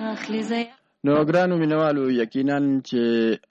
نو ګرانو مینوالو یقینا چې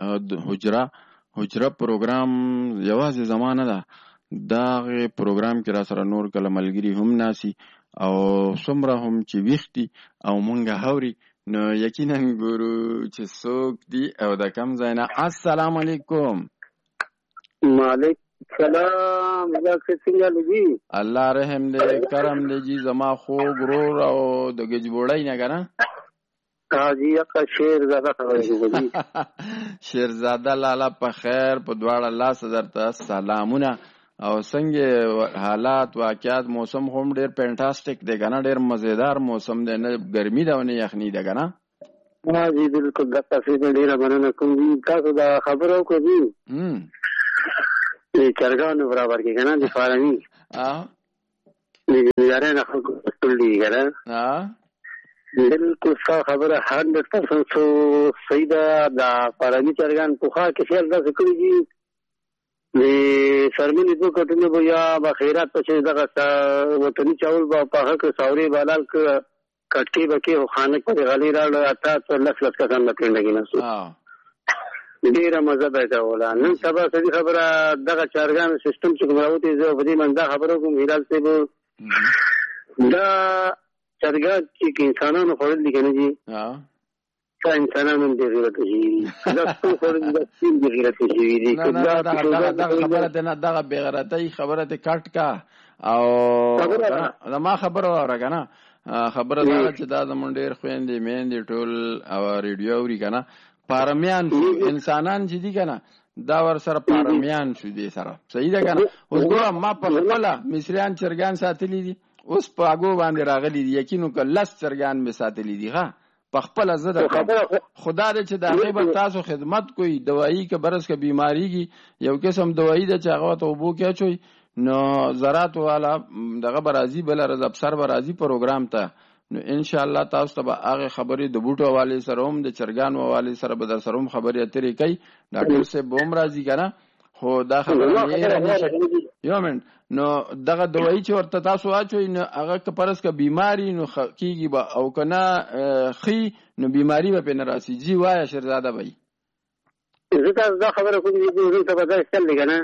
حجره پروګرام یوازې زمانه ده دا پروګرام کې را سره نور کله ملګری هم ناسي او څومره هم چې ویختي او مونږه هوري نو یقینا ګورو چې څوک دی او د کم ځای نه. السلام علیکم. وعلیکم السلام. څنګه لږی الله رحم دې کرم دې جی زما خو ګرور او د گجبوړای نه کنه حاجی اکا شیرزاده خبرې شیرزاده لالا په خیر په دواړه لاس درته سلامونه. او څنګه حالات واقعات موسم هم ډیر فینټاسټیک دی کنه ډیر مزیدار موسم دی نه ګرمي دا نه یخني ده کنه. حاجی بالکل د تاسو ډیره مننه کوم تاسو دا خبرو کوي چرګانو برابر کې کنه د فارمی یاره نه خو ټول دی کنه بالکل خبره 100% صحیح ده. دا فارمی چرګان په خا کې خیال دا کړی دي د سرمنې دوه کټونه به یا به خیرات په چې دغه وطني چاول به په حق ساوري بالال کټکی بکی او خانک په غلی راړ اته 100 کسان لکه لګی نه ډیره مزه پیدا ولا نن سبا سړي خبره دغه چارګان سیستم چې کومراوتی زه په دې منځه خبرو کوم هلال صاحب دا چرګان چې انسانانو خورل دي کنه جی انسانانو دې غیرت شي دا څو خورل دي دې غیرت شي دي دا خبره ده نه دغه بغیرتۍ خبره ته کټ کا او ما خبره راغنه خبره دا چې دا زمونږ ډیر خويندې میندې ټول او ریډیو اوري کنه پارمیان انسانان چې دي کنه دا ور سره پارمیان شو دي سره صحیح ده کنه. اوس ګوره ما په خپل مصریان چرګان ساتلي دي اوس په اګو باندې راغلي دي یقینو ک لس چرګان می ساتلي دي ها په خپل زده خدا دې چې دا غیب تاسو خدمت کوي دوايي ک برس ک بیماری کی یو قسم دوايي د چاغه ته وبو کې چوي نو زراعت والا دغه برازي بل رز افسر برازي پروګرام ته نو ان شاء الله تاسو ته هغه خبرې د بوټو حواله سره هم د چرګانو حواله سره به در سره هم خبرې اترې کوي ډاکټر صاحب بوم راځي کنه خو دا خبره یو من نو دغه دوايي چې ورته تاسو واچوي نو هغه کپرس کا بیماری نو کیږي به او کنه خي نو بیماری به نه راسي جی وای شهزاده بھائی زه دا خبره کوم چې ته به دا چل کنه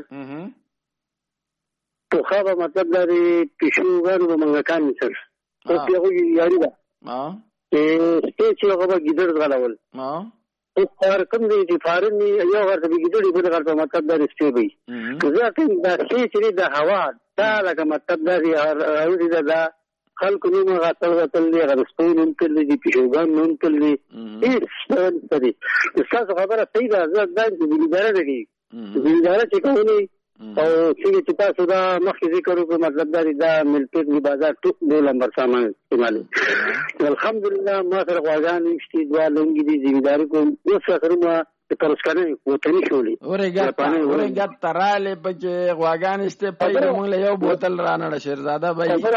تو خو مطلب لري پښوګانو به منګکان نشل او پیغو یاري دا چې هغه به ګیدر غلاول او کوم دی چې فارن یو ورته ګیدړي په دغه مطلب دا رښتې وي ځکه دا چې د هوا دا لکه مطلب دا راوړي دا خلکو نو غاتل دی غرسپون انتل دی پیشوګان نو انتل دی هیڅ څه دی تاسو خبره صحیح ده زه دا چې ویلاره دی ویلاره چې کوي او چې تاسو دا مخکې ذکر وکړو مطلب دا ملکیت دی بازار ټول نمبر سامان استعمال الحمدلله ما سره غواګان نشته دوا لنګي دي ذمہداري کوم یو څه ما پرسکانه وطني شولې اورګه تراله بچي غواګان استه پېړ موږ له یو بوتل رانه شهزاده بھائی خبره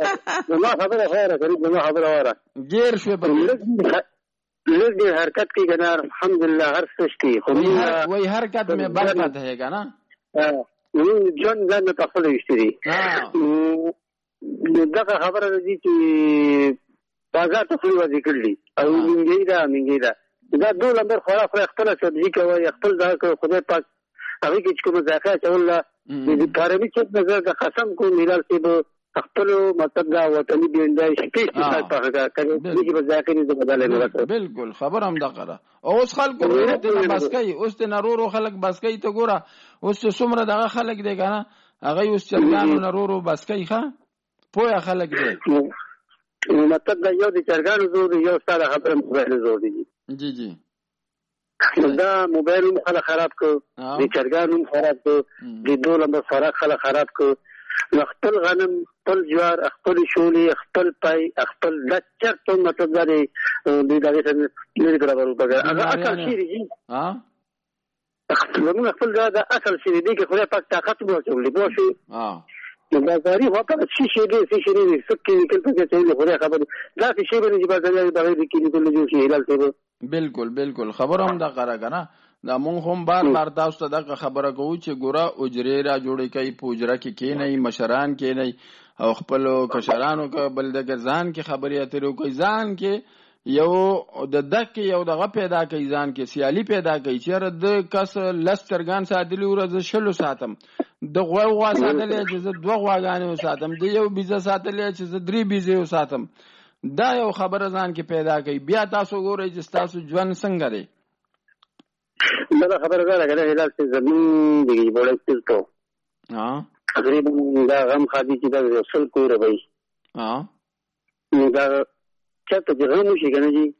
غریب ما خبره وره غیر شو په لږ حرکت کې کنه الحمدلله هر څه شي خو وای حرکت مې برکت ہے کنه جون ځان ته خپل وشتري دغه خبره دي چې بازار ته خپل وځي کړلی او منګي دا دوه لمبر خورا خپل سبزي کوي خپل دا خدای پاک هغه کې کوم ځکه چې الله دې کارمي چې نظر د قسم کو میراث به خپل مطلب دا وطني بیندای شي چې تاسو کوي چې ځکه دې بدلې نه بالکل خبر هم دا کړه اوس خلکو ته بس کوي اوس ته نورو خلک بس کوي ته ګوره اوس څومره دغه خلک دی کنه هغه اوس چرګانو نورو بس کوي ښه پوهه خلک دی مطلب دا یو د چرګانو زور یو ستاره خبره موبایل زور دی جی دا موبایل خلک خراب کو د چرګانو خراب کو د دوه لمبر فرق خلک خراب کو خپل غنم خپل جوار خپل شولې خپل پای خپل لچر ته مطلب دا دی د دغه څخه لري برابر وګړه هغه اصل شي دی خپل دا اصل شي دی چې خو پاک طاقت مو چولې بو شي بازاري وکړ شي شي سکه نکل په څه دی خو خبر دا شي به چې بازاري دغه کې نکل جو شي هلال ته بالکل خبر هم دا قرا کنه دا مونږ هم بار تاسو ته دا خبره کوو چې ګوره اجرې را جوړې کوي پوجره کې نه مشران کې نه او خپل کشرانو کا بلدګر ځان کې خبرې اترې کوي ځان کې یو د دک یو دغه پیدا کوي ځان کې سیالي پیدا کوي چې د کس لسترګان ساتلی ورځ شلو ساتم د غوا ساتلې چې زه 2 غواګانې ساتم د یو بيزه ساتلې چې زه 3 بيزه ساتم دا یو خبره ځان کې پیدا کوي بیا تاسو ګورئ چې تاسو ژوند څنګه دی دا خبره ده چې هلال چې زمين دی بوله ستو تقریبا دا غم خادي چې دا رسول کوي وي نو دا چاته جرم شي کنه جی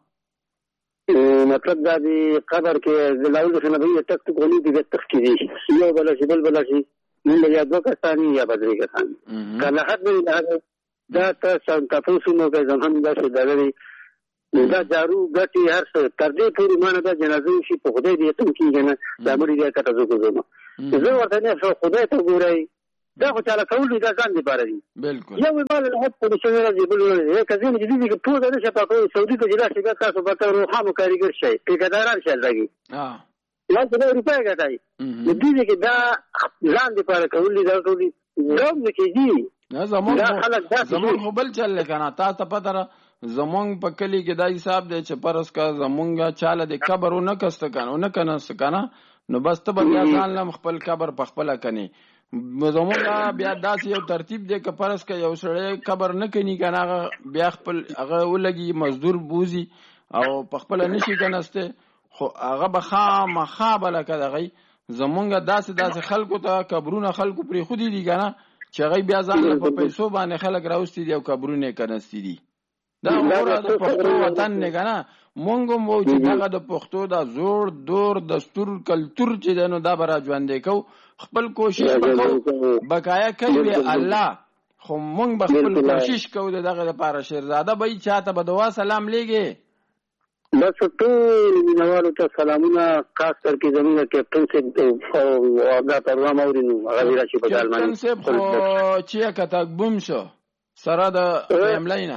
مطلب دا دی قبر کې د لاول څخه به تک تک غولي دي تک کې یو بل شي بل شي من یا دوه کسانی یا بدري کسانی کله حد نه دا تاسو نو کې زمون دا څه دلري دا جارو غټي هر څه تر دې پورې مانه دا جنازه شي په خدای دې ته کېږي نه دا مړي دې کته زو زه ورته نه خدای ته ګورای دا خو تعالی کول دي دا ځان دې بار دي بالکل یو مال له هڅه په څیر راځي بل یو کزین دې دې کې ټول د شپه په سعودي ته جلا شي تاسو به تر روحانو کاریګر شي پیګداران شي لګي لا څه روپیا غټای دې کې دا ځان دې بار کول دي دا ټول دي نو کې دي نه زمون خو بل چل کنه تاسو پته را زمون په کلی کې دا حساب دی چې پرس کا زمونګه چاله د قبر نه کست کنه نو بس ته بیا ځان لم خپل قبر په خپل کني زمونږه بیا داسې یو ترتیب دی که پرس که یو سړی قبر نه کني کنه بیا خپل هغه ولګي مزدور بوزي او په خپل نشي کنسته خو هغه به خامخا بلکه دغه زمونږه داسې خلکو ته قبرونه خلکو پرې خودي دي کنه چې هغه بیا ځان په پیسو باندې خلک راوستي دي او قبرونه کنستی دي دا اوره د پښتو وطن نه کنه مونږ مو چې هغه د پښتو دا زور دور دستور کلچر چې دنو دا برا ژوندې کو خپل کوشش وکړو بقایا کوي الله خو مونږ به خپل کوشش کوو دغه لپاره شیرزاده به چاته به دعا سلام لګي بس ټول مینوالو ته سلامونه خاص کر کې زموږ کیپټن صاحب او دا پروګرام اورینو هغه راشي په ځالمانه کیپټن صاحب خو چې کته بوم شو سره د املینا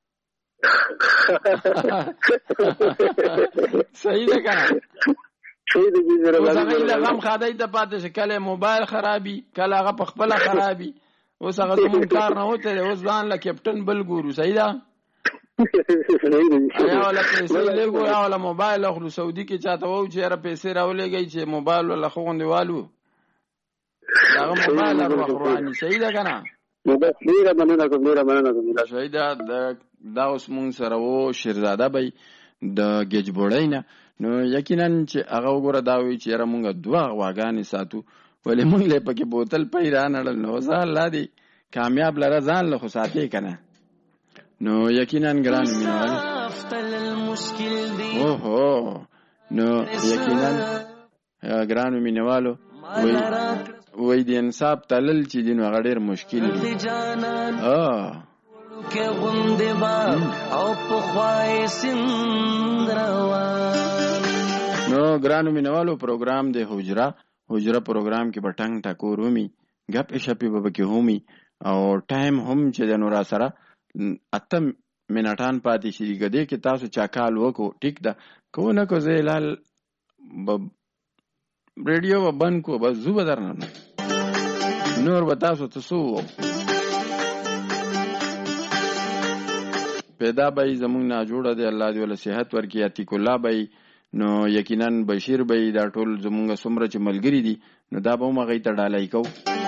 صحیح ده کنه صحیح ده دې زموږ لغم خدای ته پاتې کله موبایل خرابي کله هغه په خپل خرابي اوس هغه زمون کار نه وته اوس ځان له کیپټن بل ګورو صحیح ده یا ولا پیسې لګو یا ولا موبایل اخلو سعودي کې چاته وو چې را پیسې راولېږي چې موبایل ولا خوندوالو هغه موبایل ورخواني صحیح ده کنه نو دا ډیره مننه کوم شهید دا اوس مونږ سره وو شیرزاده بای د گیجبوړی نه نو یقینا چې هغه وګوره دا وی چې را مونږ 2 غواګانې ساتو ولې مونږ له پکې بوتل پیرا نړل نو ځان لا دي کامیاب لره ځان له خو ساتي کنه نو یقینا ګران مینوال اوهو نو یقینا ګران مینوالو وای د انصاف تلل چې دین هغه ډیر مشکل دی کې غوندې با او په خوای سندروا نو ګرانو مینوالو پروګرام د حجره پروګرام کې بټنګ ټکور ومي غپ شپې به کې همي او ټایم هم چې د نور سره 8 منټان پاتې شي ګدې کې تاسو چا کال وکړو ټیک ده کو نه کو زیلال ریډیو بند کو بس زو بدرنه نور بتاسو تاسو پیدا بای زمونږ نه جوړه دی الله دې ول صحت ورکړي عتیق الله بای نو یقینا بشیر بای دا ټول زمونږ سمره چې ملګری دي نو دا به مغې ته ډالای کو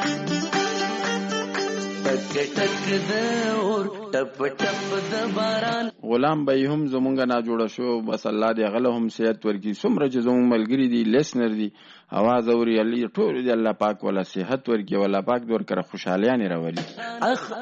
غلام بای هم زمونږ نه جوړه شو بس الله دې غله هم صحت ورکړي سمره چې زمونږ ملګری دي لیسنر دي आवाज اوري علي ټول دې الله پاک ولا صحت ورکړي ولا پاک دور کړه خوشحاليانه راولي